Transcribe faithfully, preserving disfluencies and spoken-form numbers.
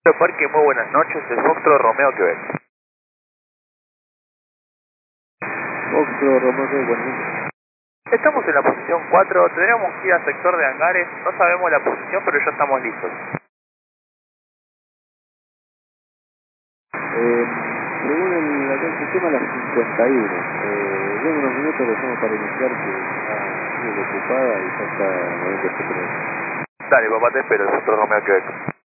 Parque, muy buenas noches, el Foxtrot Romeo Quebec. Foxtrot Romeo Quebec, buenas noches. Estamos en la posición cuatro, tendríamos que ir al sector de hangares, no sabemos la posición, pero ya estamos listos. Eh, según el, acá el sistema, a las cincuenta y uno. Eh, denme unos minutos, lo hacemos para iniciar, que está muy ocupada y ya está noventa y siete. Dale, papá, te espero, el Foxtrot Romeo Quebec.